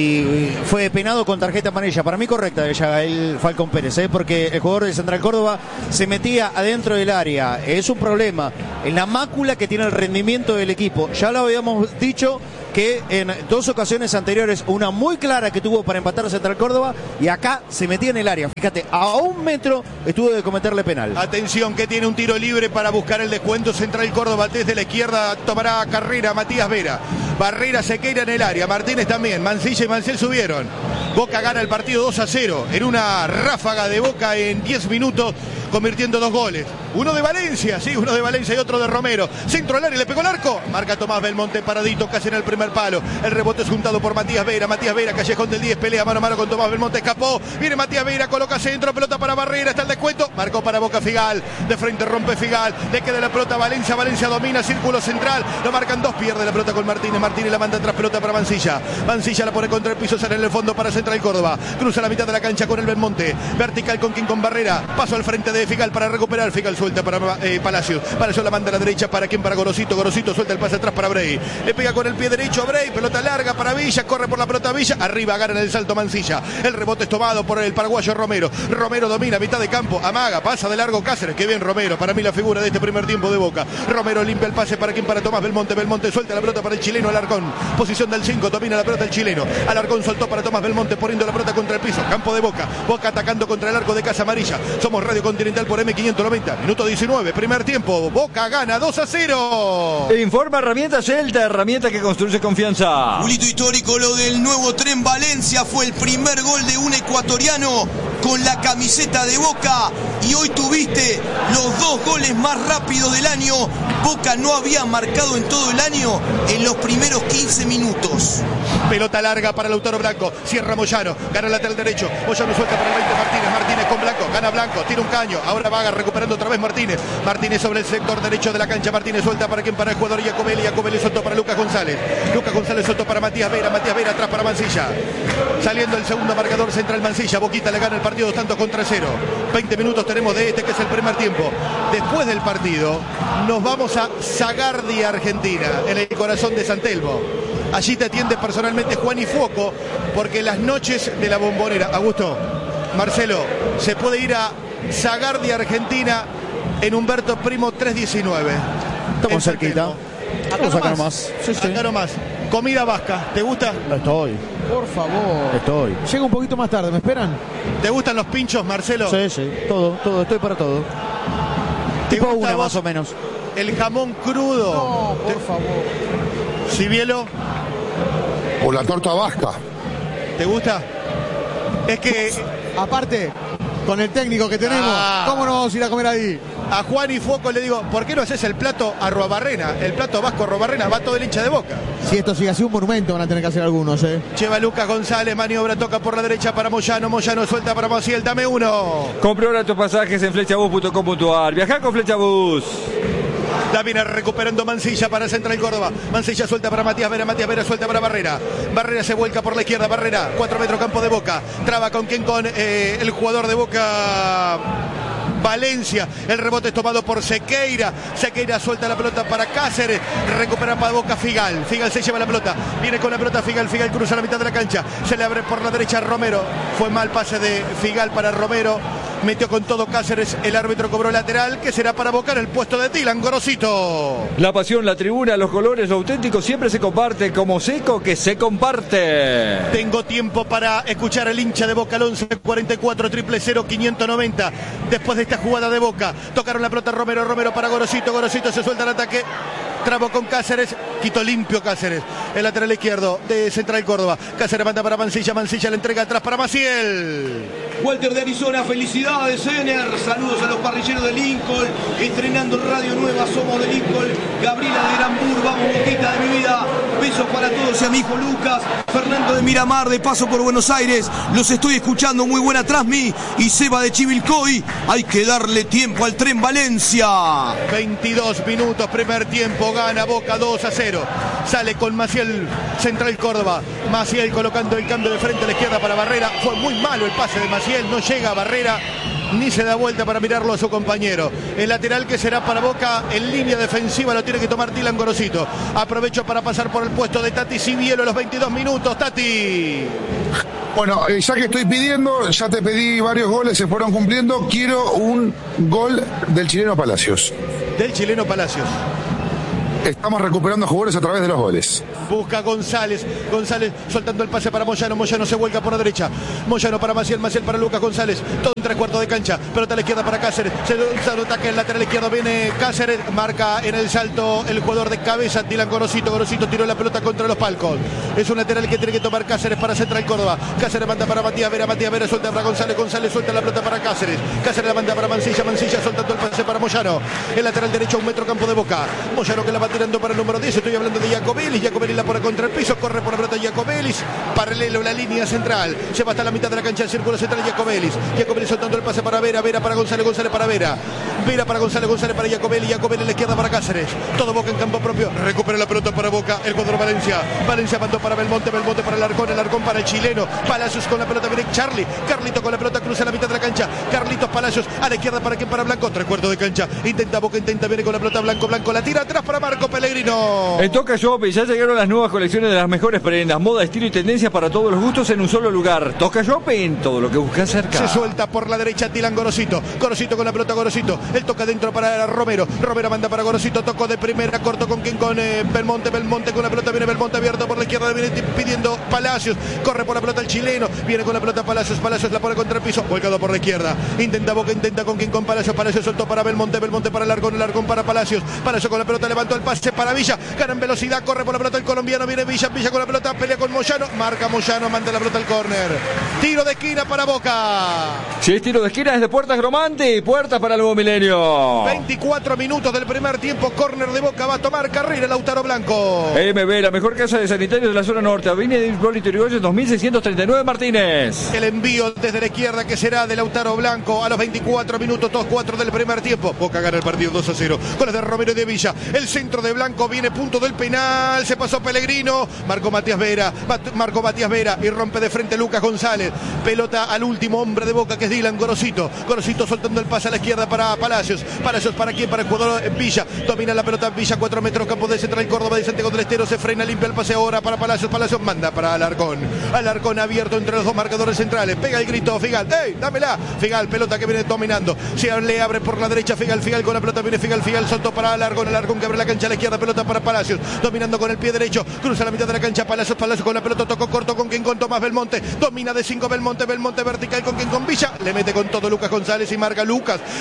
y fue penado con tarjeta amarilla, para mí correcta de Yagael Falcón Pérez, porque el jugador de Central Córdoba se metía adentro del área. Es un problema en la mácula que tiene el rendimiento del equipo. Ya lo habíamos dicho, que en 2 ocasiones anteriores, una muy clara que tuvo para empatar a Central Córdoba, y acá se metía en el área. Fíjate, a 1 metro estuvo de cometerle penal. Atención, que tiene un tiro libre para buscar el descuento Central Córdoba. Desde la izquierda tomará carrera Matías Vera. Barrera se queda en el área, Martínez también, Mancilla y Manciel subieron. Boca gana el partido 2-0 en una ráfaga de Boca en 10 minutos, convirtiendo 2 goles. Uno de Valencia, sí, uno de Valencia y otro de Romero. Centro al área, le pegó el arco. Marca Tomás Belmonte, paradito, casi en el primer palo. El rebote es juntado por Matías Vera, callejón del 10, pelea mano a mano con Tomás Belmonte, escapó. Viene Matías Vera, coloca centro, pelota para Barrera, está el descuento. Marcó para Boca Figal, de frente rompe Figal, le queda la pelota a Valencia, Valencia domina, círculo central. Lo marcan 2, pierde la pelota con Martínez, Martínez la manda atrás, pelota para Mancilla. Mancilla la pone contra el piso, sale en el fondo para Central Córdoba. Cruza la mitad de la cancha con el Belmonte, vertical con Barrera. Paso al frente de Figal para recuperar. Figal suelta para Palacios. Palacios la manda a la derecha. ¿Para quién? Para Gorosito. Gorosito suelta el pase atrás para Brey. Le pega con el pie derecho a Brey. Pelota larga para Villa. Corre por la pelota Villa. Arriba gana en el salto Mancilla. El rebote es tomado por el paraguayo Romero. Romero domina mitad de campo. Amaga. Pasa de largo Cáceres. Qué bien Romero. Para mí la figura de este primer tiempo de Boca. Romero limpia el pase. ¿Para quién? Para Tomás Belmonte. Belmonte suelta la pelota para el chileno Alarcón. Posición del 5. Domina la pelota el chileno. Alarcón soltó para Tomás Belmonte poniendo la pelota contra el piso. Campo de Boca. Boca atacando contra el arco de Casa Amarilla. Somos Radio Continental por M590. Minuto 19. Primer tiempo. Boca gana 2-0. Informa Herramientas Celta, herramienta que construye confianza. Un hito histórico lo del nuevo tren Valencia. Fue el primer gol de un ecuatoriano con la camiseta de Boca. Y hoy tuviste los 2 goles más rápidos del año. Boca no había marcado en todo el año en los primeros 15 minutos. Pelota larga para Lautaro Blanco. Cierra Moyano. Gana el lateral derecho. Moyano suelta para el 20 Martínez. Martínez con Blanco. Gana Blanco. Tira un caño. Ahora Vaga recuperando otra vez Martínez. Martínez sobre el sector derecho de la cancha. Martínez suelta para quien, para el jugador Iacobelli. Iacobelli soltó para Lucas González. Lucas González soltó para Matías Vera. Matías Vera atrás para Mancilla. Saliendo el segundo marcador Central Mancilla. Boquita le gana el partido 2 tantos contra 0. 20 minutos tenemos de este que es el primer tiempo. Después del partido nos vamos a Sagardi, Argentina, en el corazón de San Telmo. Allí te atiende personalmente Juan y Foco, porque las noches de la Bombonera, Augusto, Marcelo, se puede ir a Sagardi, Argentina, en Humberto Primo 319. Estamos cerquita. Vamos acá nomás. Sí, sí. Acá nomás. Comida vasca, ¿te gusta? Estoy. Por favor. Estoy. Llega un poquito más tarde, ¿me esperan? ¿Te gustan los pinchos, Marcelo? Sí, sí. Todo. Estoy para todo. Tipo una más o menos. El jamón crudo. No, por favor. Cibielo. O la torta vasca. ¿Te gusta? Es que... Aparte, con el técnico que tenemos, ¿cómo no vamos a ir a comer ahí? A Juan y Foco le digo, ¿por qué no haces el plato Arruabarrena? El plato vasco Arruabarrena, va todo el hincha de Boca. Si esto sigue así, un monumento van a tener que hacer algunos, Lleva Lucas González, maniobra, toca por la derecha para Moyano, Moyano suelta para Maciel, dame uno. Compra ahora tus pasajes en flechabus.com.ar. Viajá con Flechabus. La viene recuperando Mancilla para Central Córdoba. Mancilla suelta para Matías Vera suelta para Barrera. Barrera se vuelca por la izquierda. Barrera, 4 metros campo de Boca. Traba con quien, con el jugador de Boca, Valencia. El rebote es tomado por Sequeira. Sequeira suelta la pelota para Cáceres. Recupera para Boca Figal. Figal se lleva la pelota. Viene con la pelota Figal. Figal cruza la mitad de la cancha. Se le abre por la derecha Romero. Fue mal pase de Figal para Romero. Metió con todo Cáceres, el árbitro cobró lateral, que será para Boca en el puesto de Dylan Gorosito. La pasión, la tribuna, los colores, lo auténtico siempre se comparte, como Seco que se comparte. Tengo tiempo para escuchar al hincha de Boca al 11-44 000 590. Después de esta jugada de Boca, tocaron la pelota Romero para Gorosito, Gorosito se suelta el ataque. Trabo con Cáceres, quito limpio Cáceres, el lateral izquierdo de Central Córdoba. Cáceres manda para Mancilla, Mancilla le entrega atrás para Maciel. Walter de Arizona, felicidades, Ener. Saludos a los parrilleros de Lincoln, estrenando Radio Nueva, somos de Lincoln. Gabriela de Granbur, vamos Boquita de mi vida. Besos para todos y a mi hijo Lucas. Fernando de Miramar, de paso por Buenos Aires. Los estoy escuchando, muy buena Transmi. Y Seba de Chivilcoy, hay que darle tiempo al Tren Valencia. 22 minutos, primer tiempo, gana Boca 2-0. Sale con Maciel, Central Córdoba. Maciel colocando el cambio de frente a la izquierda para Barrera. Fue muy malo el pase de Maciel, no llega a Barrera ni se da vuelta para mirarlo a su compañero. El lateral que será para Boca en línea defensiva lo tiene que tomar Dylan Gorosito. Aprovecho para pasar por el puesto de Tati Sivielo a los 22 minutos. Tati. Bueno, ya que estoy pidiendo, ya te pedí varios goles, se fueron cumpliendo. Quiero un gol del chileno Palacios. Del chileno Palacios. Estamos recuperando jugadores a través de los goles. Busca González, González soltando el pase para Moyano, Moyano se vuelca por la derecha, Moyano para Maciel, Maciel para Lucas González, todo en 3/4 de cancha, pelota a la izquierda para Cáceres, se ataca en el lateral izquierdo, viene Cáceres, marca en el salto el jugador de cabeza, Dylan Gorosito, Gorosito tiró la pelota contra los palcos, es un lateral que tiene que tomar Cáceres para Central Córdoba, Cáceres manda para Matías Vera suelta para González, González suelta la pelota para Cáceres, Cáceres la manda para Mancilla, Mancilla soltando el pase para Moyano, el lateral derecho a 1 metro campo de Boca, Moyano que la va tirando para el número 10, estoy hablando de Jacobelis, Jacobelis la pone contra el piso, corre por la pelota Jacobelis, paralelo la línea central, se va hasta la mitad de la cancha del círculo central Jacobelis, Jacobelis soltando el pase para Vera, Vera para González, González para Vera, Vera para González, González para Jacobelis, Jacobelis a la izquierda para Cáceres, todo Boca en campo propio, recupera la pelota para Boca, el cuadro Valencia, Valencia mandó para Belmonte, Belmonte para el Arcón para el chileno, Palacios con la pelota, viene Charlie, Carlito con la pelota, cruza la mitad de la cancha, Carlitos Palacios a la izquierda para quien, para Blanco, 3/4 de cancha, intenta Boca, intenta, viene con la pelota Blanco, Blanco la tira atrás para Marco Pellegrino. En Toca Shopping ya llegaron las nuevas colecciones de las mejores prendas, moda, estilo y tendencias para todos los gustos en un solo lugar. Toca Shopping, todo lo que buscas cerca. Se suelta por la derecha Dylan Gorosito, Gorosito con la pelota, Gorosito, él toca dentro para Romero, Romero manda para Gorosito, tocó de primera, corto con quien, con Belmonte, Belmonte con la pelota, viene Belmonte abierto por la izquierda, viene pidiendo Palacios, corre por la pelota el chileno, viene con la pelota Palacios, Palacios la pone contra el piso, volcado por la izquierda, intenta Boca, intenta con quien, con Palacios, Palacios soltó para Belmonte, Belmonte para el Arcón para Palacios, Palacios con la pelota, levantó el pase para Villa, gana en velocidad, corre por la pelota el colombiano, viene Villa, Villa con la pelota, pelea con Moyano, marca Moyano, manda la pelota al córner, tiro de esquina para Boca. Si es tiro de esquina es de Puertas Gromante y Puertas para el Nuevo Milenio. 24 minutos del primer tiempo, córner de Boca, va a tomar carrera Lautaro Blanco. MB, la mejor casa de sanitarios de la zona norte, avenida de Hipólito Yrigoyen 2639 Martínez. El envío desde la izquierda que será de Lautaro Blanco a los 24 minutos, 2-4 del primer tiempo. Boca gana el partido 2-0. Goles de Romero y de Villa. El centro de Blanco viene punto del penal. Se pasó Pellegrino. Marcó Matías Vera y rompe de frente Lucas González. Pelota al último hombre de Boca que es Dylan Gorosito. Gorosito soltando el pase a la izquierda para Palacios. Palacios para quién, para el jugador Villa. Domina la pelota Villa, 4 metros, campo de Central Córdoba de Santiago del Estero. Se frena, limpia el pase ahora para Palacios. Palacios manda para Alarcón. Alarcón abierto entre los dos marcadores centrales. Pega el grito Figal. ¡Ey! ¡Dámela! Figal, pelota que viene dominando. Se le abre por la derecha Figal. Figal con la pelota viene Figal. Figal soltó para Alarcón. Alarcón que abre la cancha a la izquierda. Pelota para Palacios. Dominando con el pie derecho. Cruza la mitad de la cancha. Palacios. Palacios con la pelota. Tocó corto con quien, con Tomás Belmonte. Domina de 5 Belmonte. Belmonte vertical con quien, con Villa. Le mete con todo Lucas González y marca Lucas González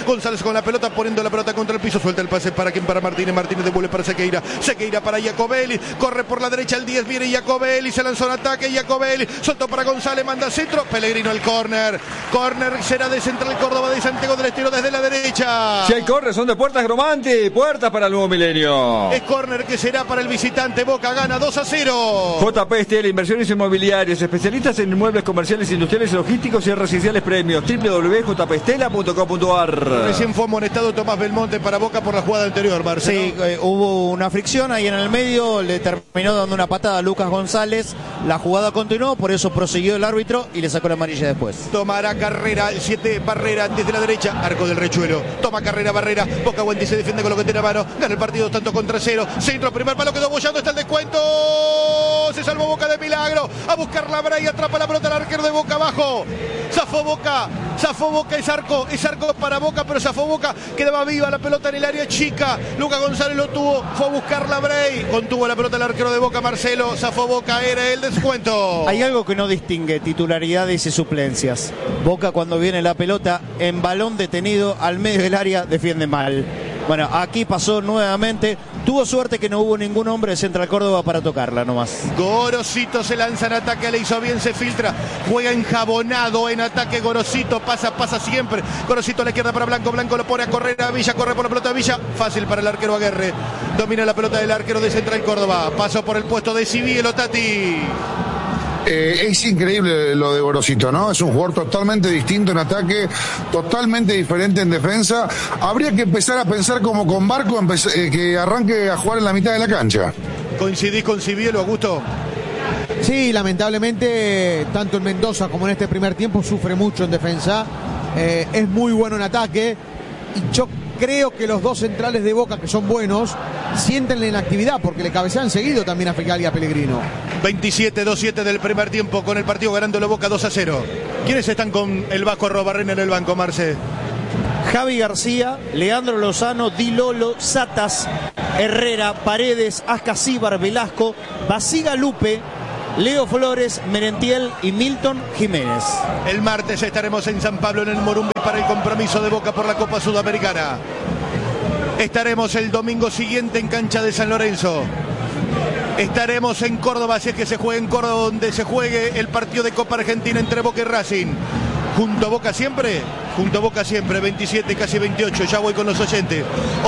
con la pelota, poniendo la pelota contra el piso, suelta el pase para Martínez, Martínez devuelve para Sequeira para Iacobelli, corre por la derecha el 10, viene Iacobelli, se lanzó en ataque, Iacobelli, soltó para González, manda centro, Pellegrino el córner será de Central Córdoba, de Santiago del Estero desde la derecha. Si hay córner son de Puertas Gromante, puertas para el nuevo milenio. Es córner que será para el visitante, Boca gana 2-0. JP Estel, inversiones inmobiliarias, especialistas en inmuebles comerciales, industriales, logísticos y residenciales premios, www.jpestela.com.ar. Recién fue amonestado Tomás Belmonte para Boca por la jugada anterior, Marcelo. Sí, hubo una fricción ahí en el medio, le terminó dando una patada a Lucas González, la jugada continuó, por eso prosiguió el árbitro y le sacó la amarilla después. Tomará carrera, el 7 Barrera desde la derecha, arco del Rechuelo, toma carrera Barrera, Boca aguanta y se defiende con lo que tiene a mano, gana el partido tanto contra 0, centro, primer palo, quedó bollando, está el descuento, se salvó Boca de milagro, a buscar la Bray, atrapa la pelota al arquero de Boca abajo, zafó Boca, es arco para Boca, pero zafó Boca, quedaba viva la pelota en el área chica, Lucas González lo tuvo, fue a buscar la Bray, contuvo la pelota el arquero de Boca, Marcelo, zafó Boca, era el descuento. Hay algo que no distingue titularidades y suplencias. Boca cuando viene la pelota en balón detenido al medio del área defiende mal. Bueno, aquí pasó nuevamente. Tuvo suerte que no hubo ningún hombre de Central Córdoba para tocarla nomás. Gorosito se lanza en ataque, le hizo bien, se filtra. Juega enjabonado en ataque Gorosito, pasa siempre. Gorosito a la izquierda para Blanco, Blanco lo pone a correr a Villa, corre por la pelota de Villa. Fácil para el arquero Aguerre. Domina la pelota del arquero de Central Córdoba. Pasó por el puesto de Civielo Tati. Es increíble lo de Gorosito, ¿no? Es un jugador totalmente distinto en ataque, totalmente diferente en defensa. Habría que empezar a pensar como con Barco, que arranque a jugar en la mitad de la cancha. ¿Coincidís con Civielo, Augusto? Sí, lamentablemente, tanto en Mendoza como en este primer tiempo sufre mucho en defensa. Es muy bueno en ataque. Y yo creo que los dos centrales de Boca, que son buenos, sienten la inactividad porque le cabecean seguido también a Fegali y a Pellegrino. 27-2-7 del primer tiempo, con el partido ganando la Boca 2-0. ¿Quiénes están con el Vasco Robarrena en el banco, Marce? Javi García, Leandro Lozano, Di Lolo, Satas, Herrera, Paredes, Ascasíbar, Velasco, Basiga Lupe, Leo Flores, Merentiel y Milton Jiménez. El martes estaremos en San Pablo, en el Morumbi, para el compromiso de Boca por la Copa Sudamericana. Estaremos el domingo siguiente en cancha de San Lorenzo. Estaremos en Córdoba, si es que se juegue en Córdoba, donde se juegue el partido de Copa Argentina entre Boca y Racing. Junto a Boca siempre, 27, casi 28, ya voy con los oyentes.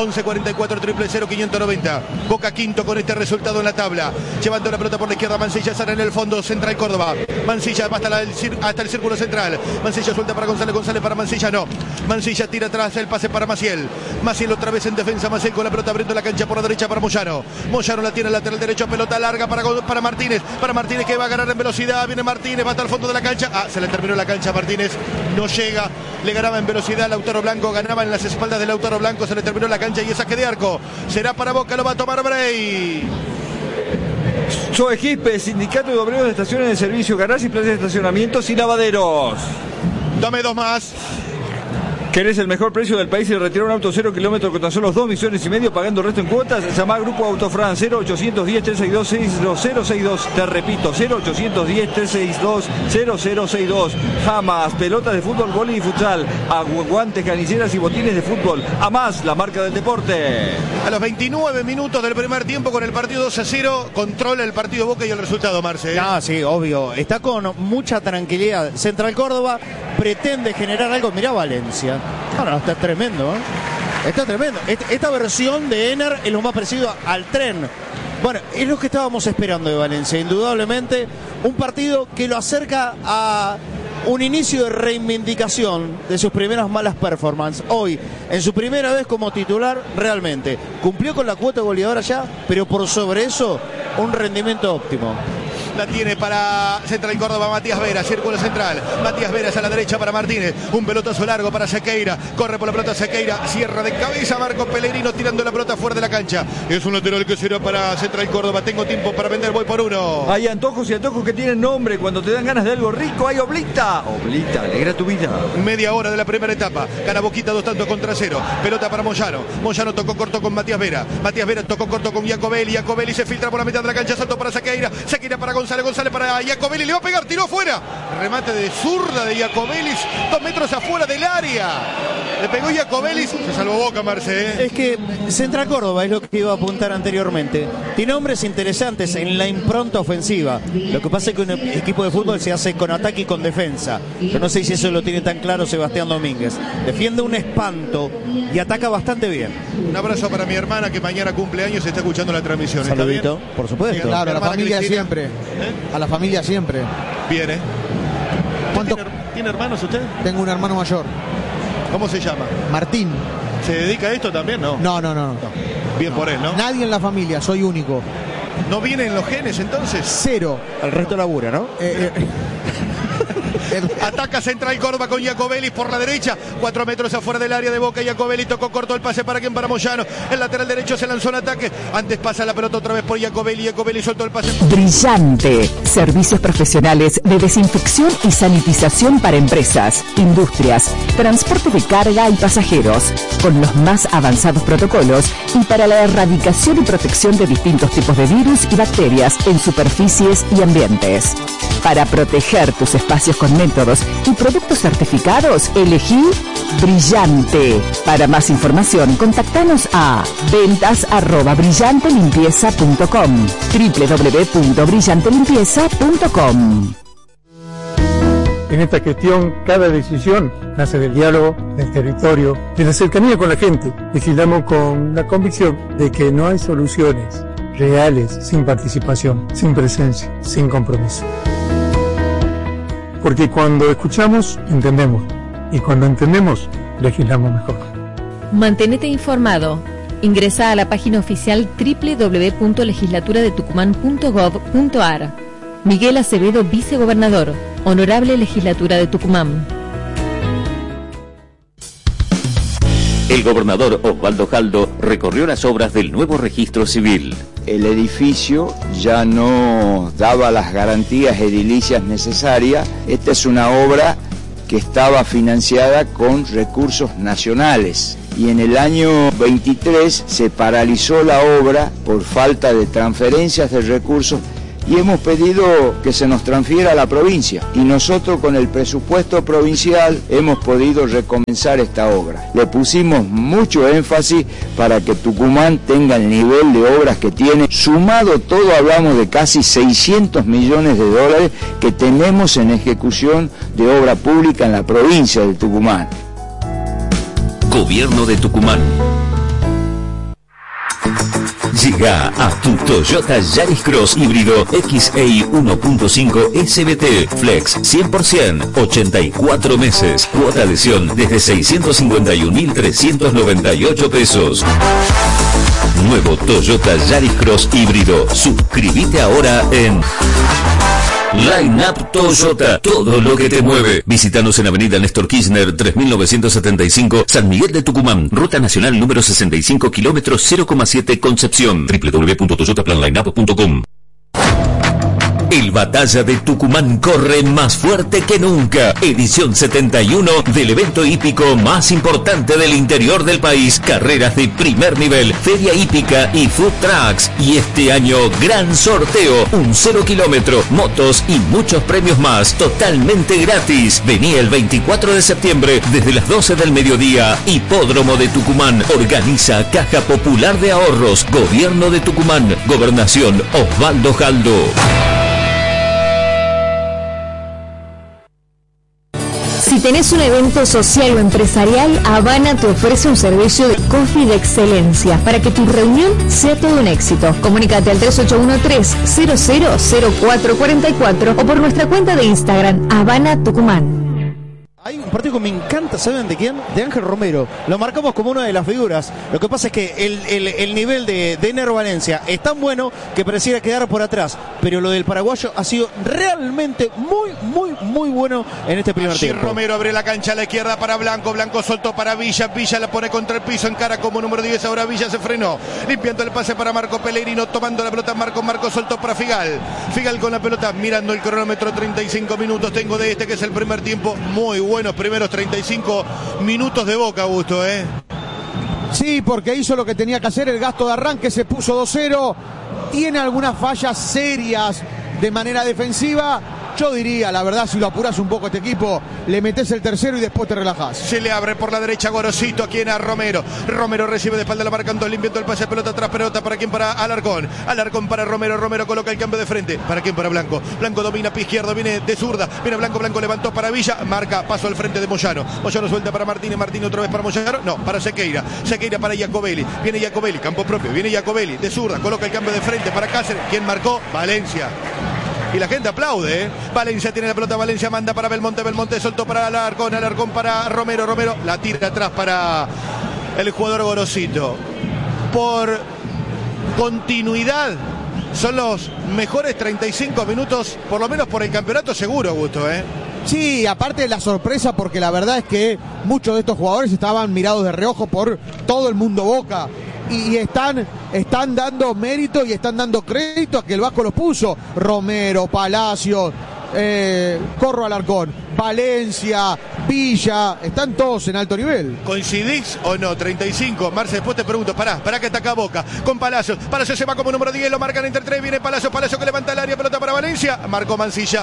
11-44-000-590. Boca quinto con este resultado en la tabla. Llevando la pelota por la izquierda, Mancilla sale en el fondo, Central Córdoba. Mancilla va hasta el círculo central. Mancilla suelta para González, González para Mancilla, no. Mancilla tira atrás el pase para Maciel. Maciel otra vez en defensa, Maciel con la pelota abriendo la cancha por la derecha para Moyano. Moyano la tiene al lateral derecho, pelota larga para Martínez. Para Martínez que va a ganar en velocidad, viene Martínez, va hasta el fondo de la cancha. Se le terminó la cancha a Martínez. No llega, le ganaba en velocidad Lautaro Blanco, ganaba en las espaldas de Lautaro Blanco, se le terminó la cancha y es saque de arco. Será para Boca, lo va a tomar Bray. Zoe Quispe, Sindicato de Obreros de Estaciones de Servicio, Garage y plazas de estacionamientos y lavaderos. Dame dos más. ¿Querés el mejor precio del país y retirar un auto 0 kilómetros con tan solo 2,5 millones pagando el resto en cuotas? Llama a Grupo Autofran 0810-362-0062. Te repito, 0810-362-0062. Jamás, pelotas de fútbol, vóley y futsal, guantes, caniceras y botines de fútbol. Jamás, la marca del deporte. A los 29 minutos del primer tiempo, con el partido 2-0, controla el partido Boca y el resultado, Marce. Ah, sí, obvio. Está con mucha tranquilidad. Central Córdoba pretende generar algo. Mirá Valencia. No, está tremendo, ¿eh? Está tremendo. Esta versión de Ener es lo más parecido al tren. Bueno, es lo que estábamos esperando de Valencia, indudablemente. Un partido que lo acerca a un inicio de reivindicación de sus primeras malas performances. Hoy, en su primera vez como titular, realmente cumplió con la cuota goleadora ya, pero por sobre eso, un rendimiento óptimo. La tiene para Central Córdoba, Matías Vera, círculo central. Matías Vera a la derecha para Martínez. Un pelotazo largo para Sequeira. Corre por la pelota Sequeira. Cierra de cabeza Marco Pellegrino tirando la pelota fuera de la cancha. Es un lateral que será para Central Córdoba. Tengo tiempo para vender, voy por uno. Hay antojos y antojos que tienen nombre. Cuando te dan ganas de algo rico, hay Oblita. Oblita, alegra tu vida. Media hora de la primera etapa. Gana Boquita 2-0. Pelota para Moyano. Moyano tocó corto con Matías Vera. Matías Vera tocó corto con Iacobelli. Iacobelli se filtra por la mitad de la cancha. Salto para Sequeira. Sequeira para González para Iacobelli, le va a pegar, tiró fuera. Remate de zurda de Iacobelli, 2 metros afuera del área. Le pegó Jacobelli, se salvó Boca, Marce. Es que Central Córdoba es lo que iba a apuntar anteriormente. Tiene hombres interesantes en la impronta ofensiva. Lo que pasa es que un equipo de fútbol se hace con ataque y con defensa. Yo no sé si eso lo tiene tan claro Sebastián Domínguez. Defiende un espanto y ataca bastante bien. Un abrazo para mi hermana que mañana cumple años y está escuchando la transmisión. ¿Está Saludito, bien? por supuesto. Claro, a la familia Cristina. siempre. A la familia siempre. Viene. ¿Cuánto? ¿Tiene hermanos usted? Tengo un hermano mayor, ¿Cómo se llama? Martín. ¿Se dedica a esto también? No. No. Bien por él, ¿no? Nadie en la familia, soy único. ¿No vienen los genes entonces? Cero. El resto labura, ¿no? Ataca Central Córdoba con Jacobelli por la derecha, 4 metros afuera del área de Boca. Jacobelli tocó corto el pase para quien, para Moyano. El lateral derecho se lanzó en ataque. Antes pasa la pelota otra vez por Jacobelli. Jacobelli soltó el pase. Brillante. Servicios profesionales de desinfección y sanitización para empresas, industrias, transporte de carga y pasajeros, con los más avanzados protocolos y para la erradicación y protección de distintos tipos de virus y bacterias en superficies y ambientes. Para proteger tus espacios con métodos y productos certificados, elegí Brillante. Para más información, contactanos a ventas@brillantelimpieza.com, www.brillantelimpieza.com. En esta gestión, cada decisión nace del diálogo, del territorio, de la cercanía con la gente. Legislamos con la convicción de que no hay soluciones reales sin participación, sin presencia, sin compromiso. Porque cuando escuchamos, entendemos. Y cuando entendemos, legislamos mejor. Mantenete informado. Ingresa a la página oficial www.legislaturadetucumán.gov.ar. Miguel Acevedo, vicegobernador. Honorable Legislatura de Tucumán. El gobernador Osvaldo Jaldo recorrió las obras del nuevo registro civil. El edificio ya no daba las garantías edilicias necesarias. Esta es una obra que estaba financiada con recursos nacionales. Y en el año 23 se paralizó la obra por falta de transferencias de recursos y hemos pedido que se nos transfiera a la provincia. Y nosotros con el presupuesto provincial hemos podido recomenzar esta obra. Le pusimos mucho énfasis para que Tucumán tenga el nivel de obras que tiene. Sumado todo hablamos de casi 600 millones de dólares que tenemos en ejecución de obra pública en la provincia de Tucumán. Gobierno de Tucumán. Llega a tu Toyota Yaris Cross híbrido XEI 1.5 SBT Flex 100%, 84 meses, cuota adhesión desde 651.398 pesos. Nuevo Toyota Yaris Cross híbrido. Suscríbete ahora en Line Up Toyota, todo lo que te mueve. Visítanos en Avenida Néstor Kirchner 3975, San Miguel de Tucumán, Ruta Nacional número 65, kilómetros 0,7 Concepción. www.toyotaplanlineup.com. El Batalla de Tucumán corre más fuerte que nunca. Edición 71 del evento hípico más importante del interior del país. Carreras de primer nivel, feria hípica y food trucks. Y este año, gran sorteo, un 0 kilómetro, motos y muchos premios más, totalmente gratis. Vení el 24 de septiembre desde las 12 del mediodía. Hipódromo de Tucumán. Organiza Caja Popular de Ahorros. Gobierno de Tucumán. Gobernación Osvaldo Jaldo. Si tenés un evento social o empresarial, Habana te ofrece un servicio de coffee de excelencia para que tu reunión sea todo un éxito. Comunícate al 3813-000444 o por nuestra cuenta de Instagram, Habana Tucumán. Hay un partido que me encanta, ¿saben de quién? De Ángel Romero. Lo marcamos como una de las figuras. Lo que pasa es que el nivel de Ener Valencia es tan bueno que pareciera quedar por atrás. Pero lo del paraguayo ha sido realmente muy bueno en este primer tiempo. Romero abre la cancha a la izquierda para Blanco. Blanco soltó para Villa. Villa la pone contra el piso. Encara como número 10. Ahora Villa se frenó. Limpiando el pase para Marco Pellegrino. Tomando la pelota Marco soltó para Figal. Figal con la pelota. Mirando el cronómetro. 35 minutos tengo de este que es el primer tiempo. Muy buenos primeros 35 minutos de Boca, Augusto, ¿eh? Sí, porque hizo lo que tenía que hacer. El gasto de arranque se puso 2-0. Tiene algunas fallas serias de manera defensiva. Yo diría, la verdad, si lo apuras un poco a este equipo, le metes el tercero y después te relajás. Se le abre por la derecha Gorosito, aquí a Romero. Romero recibe de espalda, la marcando, limpiando el pase, pelota atrás, pelota para quién, para Alarcón. Alarcón para Romero, Romero coloca el cambio de frente. ¿Para quién? Para Blanco. Blanco domina pie izquierdo, viene de zurda, viene Blanco, Blanco levantó para Villa, marca, paso al frente de Moyano. Moyano suelta para Martínez, Martínez otra vez para Moyano, no, para Sequeira. Sequeira para Iacobelli, viene Iacobelli, campo propio, viene Iacobelli, de zurda, coloca el cambio de frente para Cáceres. ¿Quién marcó? Valencia. Y la gente aplaude, ¿eh? Valencia tiene la pelota, Valencia manda para Belmonte, Belmonte soltó para Alarcón, Alarcón para Romero, Romero la tira atrás para el jugador Gorosito. Por continuidad, son los mejores 35 minutos, por lo menos por el campeonato seguro, Gusto, ¿eh? Sí, aparte de la sorpresa, porque la verdad es que muchos de estos jugadores estaban mirados de reojo por todo el mundo Boca. Y están dando mérito y están dando crédito a que el Vasco los puso. Romero, Palacios, Corro Alarcón, Valencia, Villa, están todos en alto nivel. ¿Coincidís o no? 35. Marce, después te pregunto, pará que ataca Boca con Palacios. Palacios se va como número 10, lo marcan entre 3, viene Palacios, Palacios que levanta el área, pelota para Valencia. Marcó Mancilla.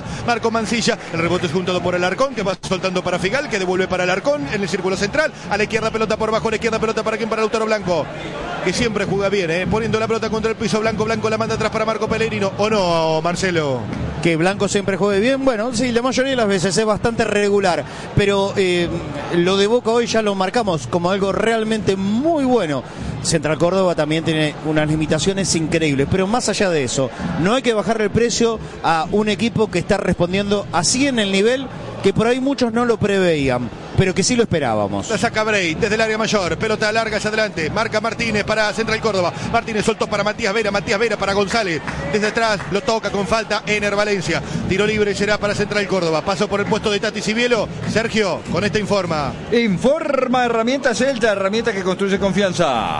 El rebote es juntado por Alarcón, que va soltando para Figal, que devuelve para Alarcón en el círculo central. A la izquierda pelota por bajo, a la izquierda pelota para quién, para Lautaro Blanco, que siempre juega bien, poniendo la pelota contra el piso. Blanco la manda atrás para Marco Pellegrino. ¿O no, Marcelo? Que Blanco siempre juegue bien, bueno, sí, la mayoría de las veces es bastante regular, pero lo de Boca hoy ya lo marcamos como algo realmente muy bueno. Central Córdoba también tiene unas limitaciones increíbles, pero más allá de eso, no hay que bajarle el precio a un equipo que está respondiendo así en el nivel que por ahí muchos no lo preveían, pero que sí lo esperábamos. La saca Bray desde el área mayor, pelota larga hacia adelante, marca Martínez para Central Córdoba. Martínez soltó para Matías Vera para González, desde atrás lo toca con falta Ener Valencia. Tiro libre será para Central Córdoba. Paso por el puesto de Tati Cibielo. Sergio, con esta informa. Informa Herramienta Celta, herramienta que construye confianza.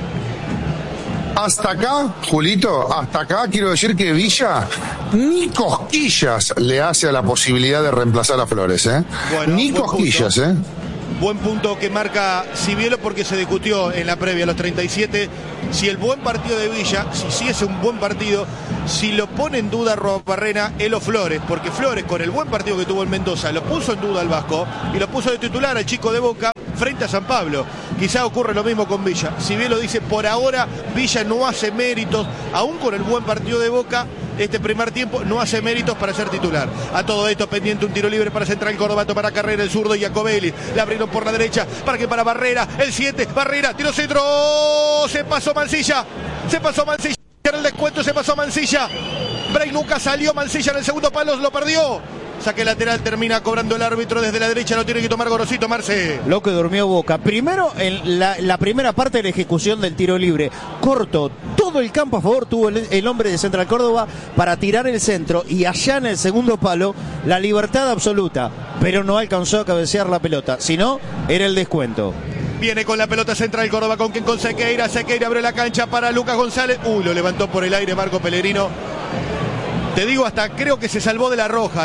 Hasta acá, Julito, hasta acá quiero decir que Villa ni cosquillas le hace a la posibilidad de reemplazar a Flores, ¿eh? Bueno, ni cosquillas, punto. Buen punto que marca Cibielo, porque se discutió en la previa a los 37 si el buen partido de Villa, si es un buen partido, si lo pone en duda Robarrena, él o Flores, porque Flores con el buen partido que tuvo en Mendoza lo puso en duda al Vasco y lo puso de titular al chico de Boca frente a San Pablo. Quizá ocurre lo mismo con Villa. Cibielo dice, por ahora Villa no hace méritos, aún con el buen partido de Boca, este primer tiempo no hace méritos para ser titular. A todo esto pendiente un tiro libre para Central Córdoba, tomará carrera el zurdo Iacobelli, la abrieron por la derecha, para Barrera, el 7, Barrera, tiro centro, se pasó Mancilla, en el descuento se pasó Mancilla, Bray nunca salió, Mancilla en el segundo palo lo perdió. Saque lateral, termina cobrando el árbitro desde la derecha, lo tiene que tomar Gorosito, Marce. Lo que durmió Boca. Primero, en la primera parte de la ejecución del tiro libre, corto, todo el campo a favor tuvo el hombre de Central Córdoba para tirar el centro, y allá en el segundo palo, la libertad absoluta, pero no alcanzó a cabecear la pelota, sino era el descuento. Viene con la pelota Central Córdoba, con Sequeira, Sequeira abre la cancha para Lucas González, lo levantó por el aire Marco Pellegrino. Te digo, hasta creo que se salvó de la roja,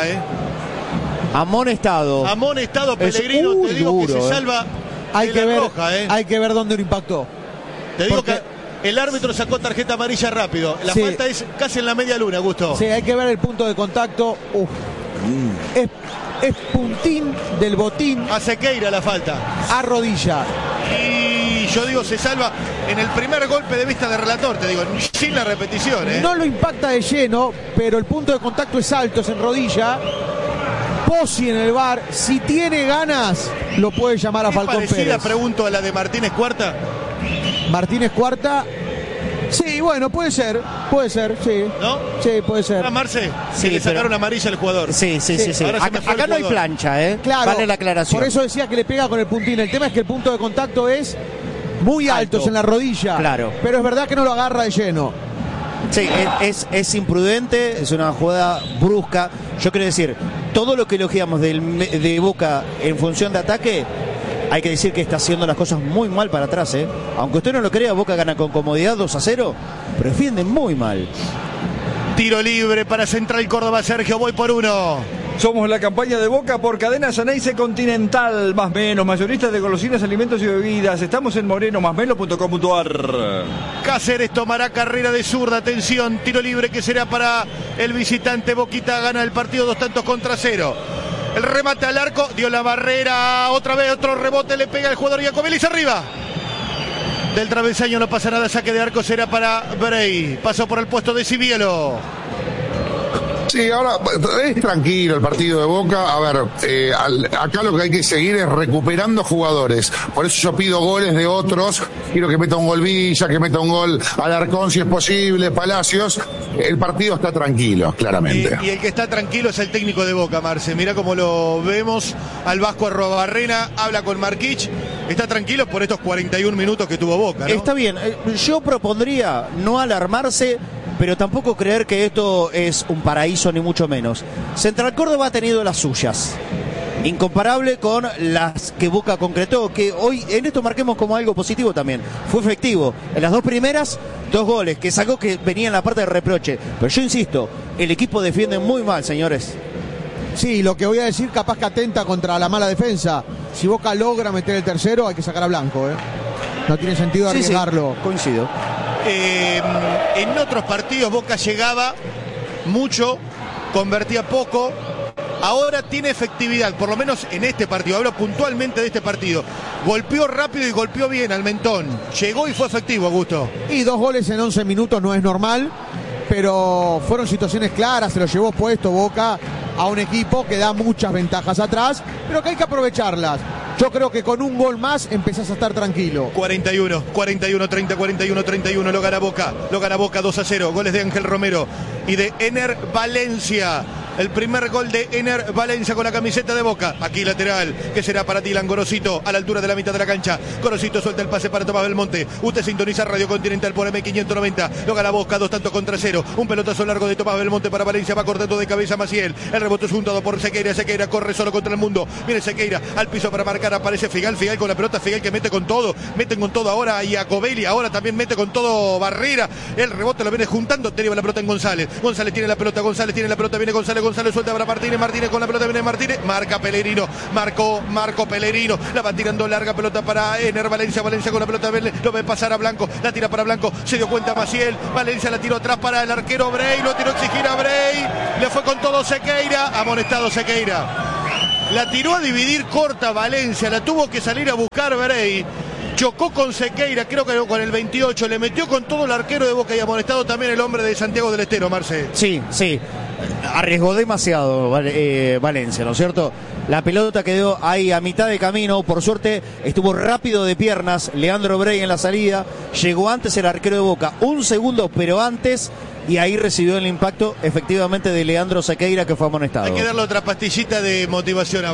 Amonestado Pellegrino, te digo duro, que se salva hay de que la ver, roja, Hay que ver dónde lo impactó. Te digo que el árbitro sacó tarjeta amarilla rápido. La falta es casi en la media luna, Gusto. Sí, hay que ver el punto de contacto. Es puntín del botín. A Sequeira la falta. A rodilla. Y yo digo, se salva en el primer golpe de vista de relator, te digo, sin la repetición. No lo impacta de lleno, pero el punto de contacto es alto, es en rodilla. Pozzi en el VAR, si tiene ganas, lo puede llamar a Falcón Pérez. Parecida pregunto a la de Martínez Cuarta. Martínez Cuarta. Sí, bueno, puede ser, sí. ¿No? Sí, puede ser. Marce, sí, le sacaron amarilla al jugador. Sí. Acá no hay plancha, Claro, vale la aclaración. Por eso decía que le pega con el puntín. El tema es que el punto de contacto es muy alto, es en la rodilla. Claro. Pero es verdad que no lo agarra de lleno. Sí, es imprudente, es una jugada brusca. Yo quiero decir, todo lo que elogiamos de Boca en función de ataque, hay que decir que está haciendo las cosas muy mal para atrás, Aunque usted no lo crea, Boca gana con comodidad 2-0, pero defiende muy mal. Tiro libre para Central Córdoba, Sergio, voy por uno. Somos la campaña de Boca por Cadena Ceneice Continental, más menos, mayoristas de golosinas, alimentos y bebidas. Estamos en moreno-melo.com.ar. Cáceres tomará carrera de zurda, atención, tiro libre que será para el visitante. Boquita gana el partido 2-0. El remate al arco, dio la barrera, otra vez otro rebote, le pega el jugador Iacobelis arriba. Del travesaño no pasa nada, saque de arco será para Bray. Pasó por el puesto de Cibielo. Sí, ahora es tranquilo el partido de Boca. A ver, acá lo que hay que seguir es recuperando jugadores. Por eso yo pido goles de otros. Quiero que meta un gol Villa, que meta un gol Alarcón si es posible, Palacios. El partido está tranquilo, claramente. Y el que está tranquilo es el técnico de Boca, Marce. Mira cómo lo vemos al Vasco Arrobarrena, habla con Marquich. Está tranquilo por estos 41 minutos que tuvo Boca, ¿no? Está bien. Yo propondría no alarmarse, pero tampoco creer que esto es un paraíso ni mucho menos. Central Córdoba ha tenido las suyas, incomparable con las que Boca concretó, que hoy en esto marquemos como algo positivo también. Fue efectivo. En las dos primeras, 2 goles, que sacó que venía en la parte de reproche. Pero yo insisto, el equipo defiende muy mal, señores. Sí, lo que voy a decir capaz que atenta contra la mala defensa. Si Boca logra meter el tercero, hay que sacar a Blanco, ¿eh? No tiene sentido arriesgarlo. Sí, coincido. En otros partidos Boca llegaba mucho, convertía poco. Ahora tiene efectividad, por lo menos en este partido. Hablo puntualmente de este partido. Golpeó rápido y golpeó bien al mentón. Llegó y fue efectivo, Augusto. Y 2 goles en 11 minutos no es normal, pero fueron situaciones claras. Se lo llevó puesto Boca a un equipo que da muchas ventajas atrás, pero que hay que aprovecharlas. Yo creo que con un gol más empezás a estar tranquilo. 41, 30, 41, 31. Lo gana Boca 2-0. Goles de Ángel Romero y de Ener Valencia. El primer gol de Ener Valencia con la camiseta de Boca. Aquí lateral, que será para Dylan Gorosito, a la altura de la mitad de la cancha. Gorosito suelta el pase para Tomás Belmonte. Usted sintoniza Radio Continental por M590. Lo gana Boca 2-0. Un pelotazo largo de Tomás Belmonte para Valencia. Va cortando de cabeza Maciel. El rebote es juntado por Sequeira. Sequeira corre solo contra el mundo. Viene Sequeira al piso para marcar. Aparece Figal. Figal con la pelota. Figal que mete con todo. Meten con todo ahora a Iacobelli. Ahora también mete con todo Barrera. El rebote lo viene juntando. Deriva la pelota en González. González tiene la pelota. Viene González. González suelta para Martínez con la pelota, viene Martínez, marca Pellegrino, Marco Pellegrino, la va tirando larga pelota para Ener Valencia con la pelota, lo ve pasar a Blanco, la tira para Blanco, se dio cuenta Maciel, Valencia la tiró atrás para el arquero Bray, lo tiró a exigir a Bray, le fue con todo Sequeira, amonestado Sequeira. La tiró a dividir corta Valencia, la tuvo que salir a buscar Bray. Chocó con Sequeira, creo que con el 28, le metió con todo el arquero de Boca y amonestado también el hombre de Santiago del Estero, Marce. Sí. Arriesgó demasiado Valencia, ¿no es cierto? La pelota quedó ahí a mitad de camino, por suerte estuvo rápido de piernas Leandro Bray en la salida, llegó antes el arquero de Boca, un segundo pero antes, y ahí recibió el impacto efectivamente de Leandro Sequeira, que fue amonestado. Hay que darle otra pastillita de motivación a